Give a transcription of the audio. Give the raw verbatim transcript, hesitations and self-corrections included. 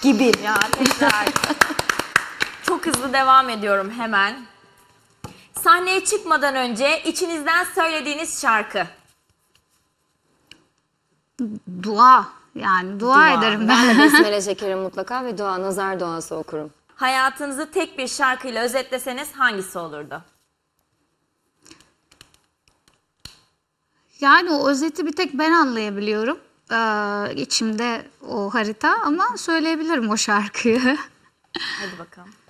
Gibi. Ya tekrar. Çok hızlı devam ediyorum hemen. Sahneye çıkmadan önce içinizden söylediğiniz şarkı. Dua. Yani dua, Dua. ederim Ben ben. de besmele çekerim mutlaka ve dua, nazar duası okurum. Hayatınızı tek bir şarkıyla özetleseniz hangisi olurdu? Yani o özeti bir tek ben anlayabiliyorum. Ee, içimde o harita ama söyleyebilirim o şarkıyı. Hadi bakalım.